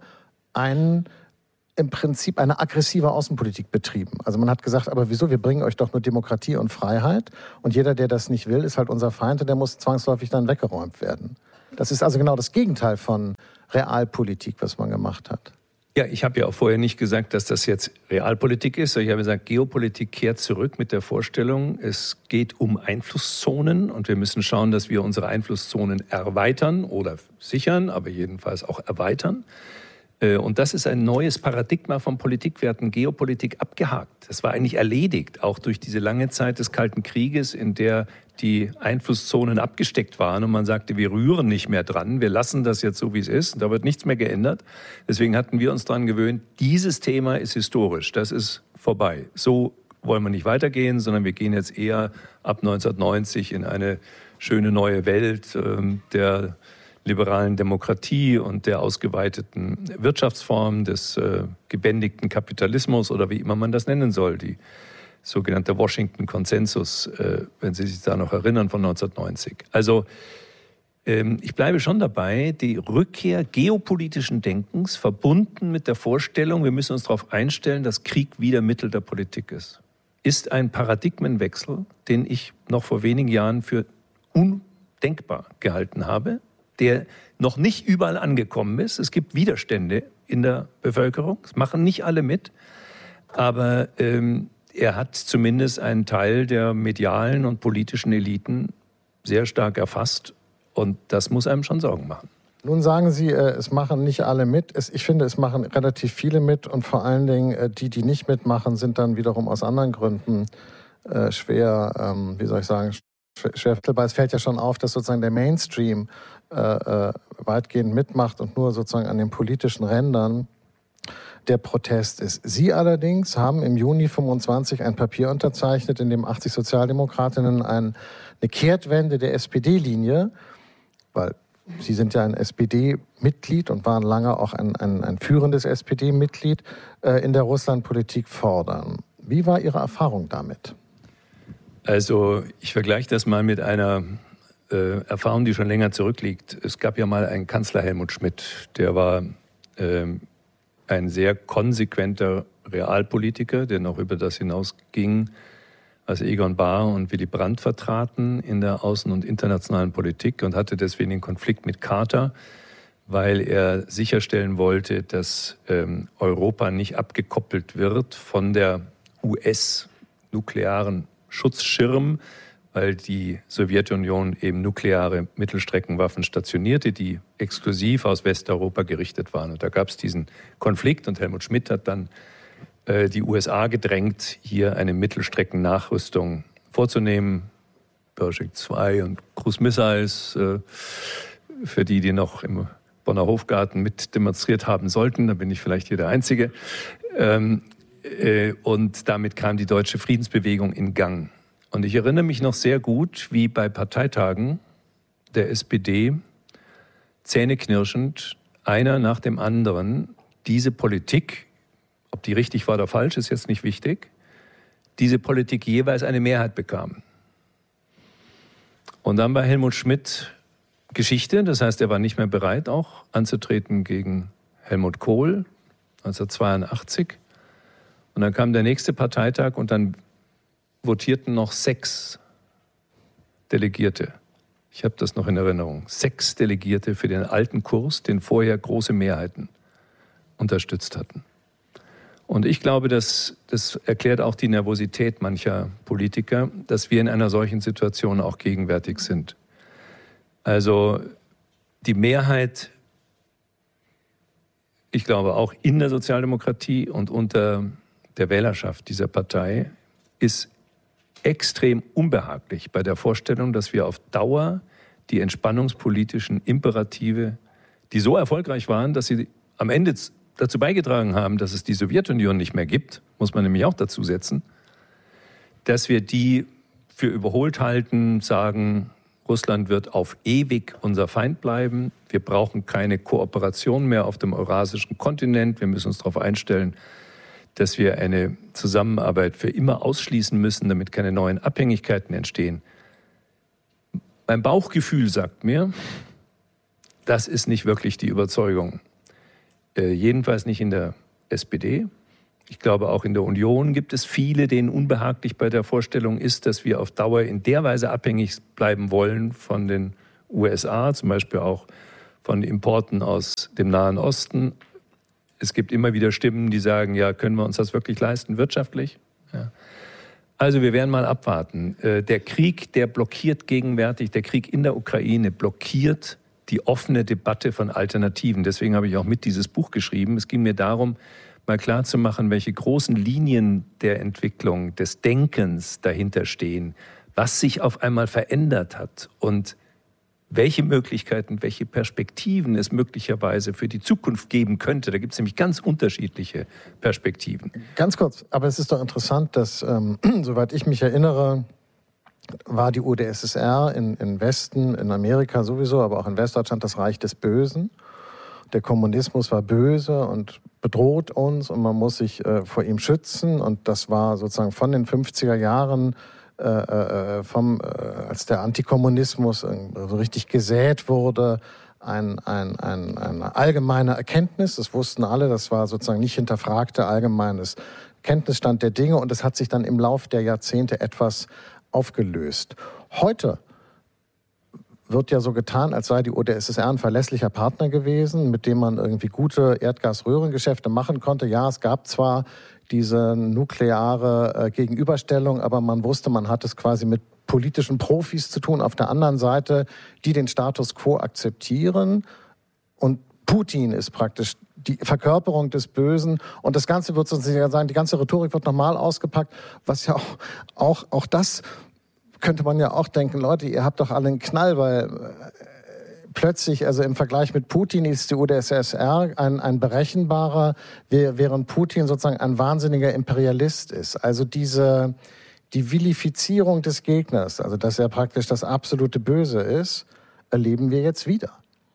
im Prinzip eine aggressive Außenpolitik betrieben. Also man hat gesagt, aber wieso, wir bringen euch doch nur Demokratie und Freiheit und jeder, der das nicht will, ist halt unser Feind und der muss zwangsläufig dann weggeräumt werden. Das ist also genau das Gegenteil von Realpolitik, was man gemacht hat. Ja, ich habe ja auch vorher nicht gesagt, dass das jetzt Realpolitik ist. Ich habe gesagt, Geopolitik kehrt zurück mit der Vorstellung, es geht um Einflusszonen und wir müssen schauen, dass wir unsere Einflusszonen erweitern oder sichern, aber jedenfalls auch erweitern. Und das ist ein neues Paradigma von Politik. Wir hatten Geopolitik abgehakt. Das war eigentlich erledigt, auch durch diese lange Zeit des Kalten Krieges, in der die Einflusszonen abgesteckt waren und man sagte, wir rühren nicht mehr dran, wir lassen das jetzt so, wie es ist, und da wird nichts mehr geändert. Deswegen hatten wir uns daran gewöhnt, dieses Thema ist historisch, das ist vorbei. So wollen wir nicht weitergehen, sondern wir gehen jetzt eher ab 1990 in eine schöne neue Welt der liberalen Demokratie und der ausgeweiteten Wirtschaftsform des gebändigten Kapitalismus oder wie immer man das nennen soll, die sogenannte Washington-Konsensus, wenn Sie sich da noch erinnern, von 1990. Also ich bleibe schon dabei, die Rückkehr geopolitischen Denkens verbunden mit der Vorstellung, wir müssen uns darauf einstellen, dass Krieg wieder Mittel der Politik ist ein Paradigmenwechsel, den ich noch vor wenigen Jahren für undenkbar gehalten habe, der noch nicht überall angekommen ist. Es gibt Widerstände in der Bevölkerung, es machen nicht alle mit, aber er hat zumindest einen Teil der medialen und politischen Eliten sehr stark erfasst und das muss einem schon Sorgen machen. Nun sagen Sie, es machen nicht alle mit. Ich finde, es machen relativ viele mit und vor allen Dingen die nicht mitmachen, sind dann wiederum aus anderen Gründen schwer, schwer vermittelbar. Es fällt ja schon auf, dass sozusagen der Mainstream weitgehend mitmacht und nur sozusagen an den politischen Rändern der Protest ist. Sie allerdings haben im Juni 25 ein Papier unterzeichnet, in dem 80 Sozialdemokratinnen eine Kehrtwende der SPD-Linie, weil Sie sind ja ein SPD-Mitglied und waren lange auch ein führendes SPD-Mitglied, in der Russlandpolitik fordern. Wie war Ihre Erfahrung damit? Also ich vergleiche das mal mit einer Erfahrung, die schon länger zurückliegt. Es gab ja mal einen Kanzler Helmut Schmidt, der war ein sehr konsequenter Realpolitiker, der noch über das hinausging, was Egon Bahr und Willy Brandt vertraten in der außen- und internationalen Politik und hatte deswegen einen Konflikt mit Carter, weil er sicherstellen wollte, dass Europa nicht abgekoppelt wird von der US-nuklearen Schutzschirm, weil die Sowjetunion eben nukleare Mittelstreckenwaffen stationierte, die exklusiv aus Westeuropa gerichtet waren. Und da gab es diesen Konflikt und Helmut Schmidt hat dann die USA gedrängt, hier eine Mittelstreckennachrüstung vorzunehmen. Pershing 2 und Cruise Missiles, für die noch im Bonner Hofgarten mit demonstriert haben sollten. Da bin ich vielleicht hier der Einzige. Und damit kam die deutsche Friedensbewegung in Gang. Und ich erinnere mich noch sehr gut, wie bei Parteitagen der SPD zähneknirschend einer nach dem anderen diese Politik, ob die richtig war oder falsch, ist jetzt nicht wichtig, diese Politik jeweils eine Mehrheit bekam. Und dann war Helmut Schmidt Geschichte, das heißt, er war nicht mehr bereit, auch anzutreten gegen Helmut Kohl 1982. Und dann kam der nächste Parteitag und dann votierten noch 6 Delegierte. Ich habe das noch in Erinnerung. 6 Delegierte für den alten Kurs, den vorher große Mehrheiten unterstützt hatten. Und ich glaube, das erklärt auch die Nervosität mancher Politiker, dass wir in einer solchen Situation auch gegenwärtig sind. Also die Mehrheit, ich glaube auch in der Sozialdemokratie und unter der Wählerschaft dieser Partei, ist extrem unbehaglich bei der Vorstellung, dass wir auf Dauer die entspannungspolitischen Imperative, die so erfolgreich waren, dass sie am Ende dazu beigetragen haben, dass es die Sowjetunion nicht mehr gibt, muss man nämlich auch dazu setzen, dass wir die für überholt halten, sagen, Russland wird auf ewig unser Feind bleiben. Wir brauchen keine Kooperation mehr auf dem eurasischen Kontinent. Wir müssen uns darauf einstellen, dass wir eine Zusammenarbeit für immer ausschließen müssen, damit keine neuen Abhängigkeiten entstehen. Mein Bauchgefühl sagt mir, das ist nicht wirklich die Überzeugung. Jedenfalls nicht in der SPD. Ich glaube, auch in der Union gibt es viele, denen unbehaglich bei der Vorstellung ist, dass wir auf Dauer in der Weise abhängig bleiben wollen von den USA, zum Beispiel auch von Importen aus dem Nahen Osten. Es gibt immer wieder Stimmen, die sagen, ja, können wir uns das wirklich leisten, wirtschaftlich? Ja. Also wir werden mal abwarten. Der Krieg, der blockiert gegenwärtig, der Krieg in der Ukraine blockiert die offene Debatte von Alternativen. Deswegen habe ich auch mit dieses Buch geschrieben. Es ging mir darum, mal klarzumachen, welche großen Linien der Entwicklung, des Denkens dahinter stehen, was sich auf einmal verändert hat und welche Möglichkeiten, welche Perspektiven es möglicherweise für die Zukunft geben könnte. Da gibt es nämlich ganz unterschiedliche Perspektiven. Ganz kurz, aber es ist doch interessant, dass, soweit ich mich erinnere, war die UdSSR in Westen, in Amerika sowieso, aber auch in Westdeutschland das Reich des Bösen. Der Kommunismus war böse und bedroht uns und man muss sich vor ihm schützen. Und das war sozusagen von den 50er Jahren, als der Antikommunismus so richtig gesät wurde, eine allgemeine Erkenntnis. Das wussten alle, das war sozusagen nicht hinterfragte allgemeines Kenntnisstand der Dinge. Und das hat sich dann im Lauf der Jahrzehnte etwas aufgelöst. Heute wird ja so getan, als sei die UdSSR ein verlässlicher Partner gewesen, mit dem man irgendwie gute Erdgasröhrengeschäfte machen konnte. Ja, es gab zwar diese nukleare Gegenüberstellung, aber man wusste, man hat es quasi mit politischen Profis zu tun auf der anderen Seite, die den Status quo akzeptieren. Und Putin ist praktisch die Verkörperung des Bösen. Und das Ganze wird sozusagen sagen, die ganze Rhetorik wird nochmal ausgepackt, was ja auch das könnte man ja auch denken, Leute, ihr habt doch alle einen Knall, weil plötzlich, also im Vergleich mit Putin ist die UdSSR ein berechenbarer, während Putin sozusagen ein wahnsinniger Imperialist ist. Also die Vilifizierung des Gegners, also dass er praktisch das absolute Böse ist, erleben wir jetzt wieder.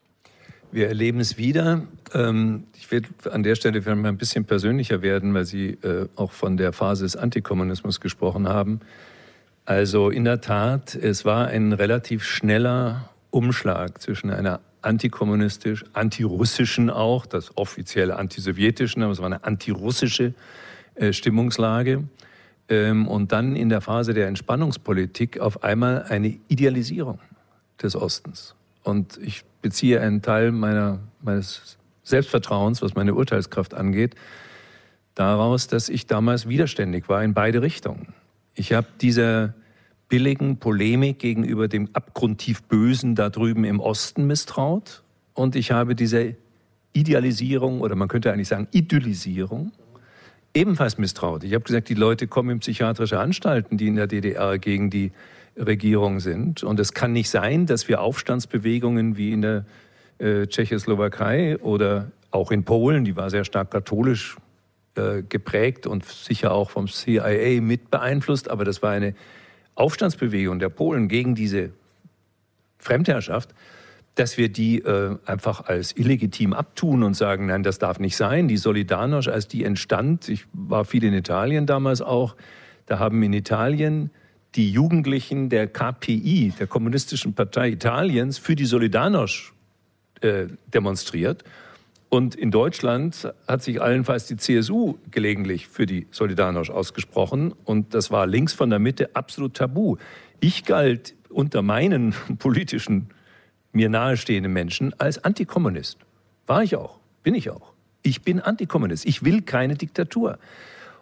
Wir erleben es wieder. Ich werde an der Stelle vielleicht mal ein bisschen persönlicher werden, weil Sie auch von der Phase des Antikommunismus gesprochen haben. Also in der Tat, es war ein relativ schneller Umschlag zwischen einer antirussischen auch, das offizielle antisowjetischen, aber es war eine antirussische Stimmungslage. Und dann in der Phase der Entspannungspolitik auf einmal eine Idealisierung des Ostens. Und ich beziehe einen Teil meines Selbstvertrauens, was meine Urteilskraft angeht, daraus, dass ich damals widerständig war in beide Richtungen. Ich habe dieser billigen Polemik gegenüber dem abgrundtief Bösen da drüben im Osten misstraut. Und ich habe dieser Idealisierung, oder man könnte eigentlich sagen Idyllisierung, ebenfalls misstraut. Ich habe gesagt, die Leute kommen in psychiatrische Anstalten, die in der DDR gegen die Regierung sind. Und es kann nicht sein, dass wir Aufstandsbewegungen wie in der Tschechoslowakei oder auch in Polen, die war sehr stark katholisch geprägt und sicher auch vom CIA mit beeinflusst, aber das war eine Aufstandsbewegung der Polen gegen diese Fremdherrschaft, dass wir die einfach als illegitim abtun und sagen, nein, das darf nicht sein. Die Solidarność, als die entstand, ich war viel in Italien damals auch, da haben in Italien die Jugendlichen der KPI, der Kommunistischen Partei Italiens, für die Solidarność demonstriert. Und in Deutschland hat sich allenfalls die CSU gelegentlich für die Solidarność ausgesprochen. Und das war links von der Mitte absolut tabu. Ich galt unter meinen politischen, mir nahestehenden Menschen als Antikommunist. War ich auch, bin ich auch. Ich bin Antikommunist. Ich will keine Diktatur.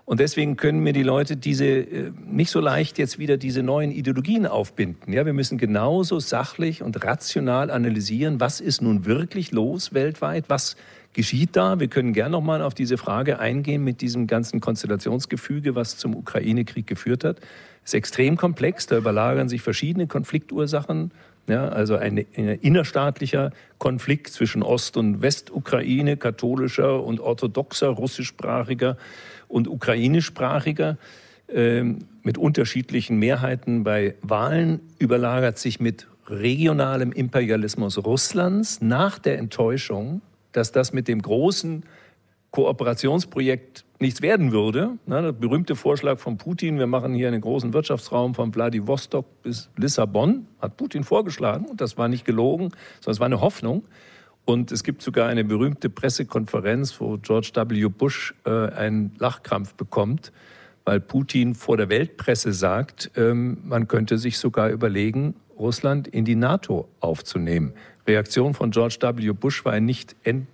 Und deswegen können mir die Leute nicht so leicht jetzt wieder diese neuen Ideologien aufbinden. Ja, wir müssen genauso sachlich und rational analysieren, was ist nun wirklich los weltweit, was geschieht da. Wir können gern nochmal auf diese Frage eingehen mit diesem ganzen Konstellationsgefüge, was zum Ukraine-Krieg geführt hat. Es ist extrem komplex, da überlagern sich verschiedene Konfliktursachen. Ja, also ein innerstaatlicher Konflikt zwischen Ost- und Westukraine, katholischer und orthodoxer, russischsprachiger und ukrainischsprachiger, mit unterschiedlichen Mehrheiten bei Wahlen, überlagert sich mit regionalem Imperialismus Russlands nach der Enttäuschung, dass das mit dem großen Kooperationsprojekt nichts werden würde. Der berühmte Vorschlag von Putin, wir machen hier einen großen Wirtschaftsraum von Wladiwostok bis Lissabon, hat Putin vorgeschlagen. Und das war nicht gelogen, sondern es war eine Hoffnung. Und es gibt sogar eine berühmte Pressekonferenz, wo George W. Bush einen Lachkrampf bekommt, weil Putin vor der Weltpresse sagt, man könnte sich sogar überlegen, Russland in die NATO aufzunehmen. Reaktion von George W. Bush war ein nicht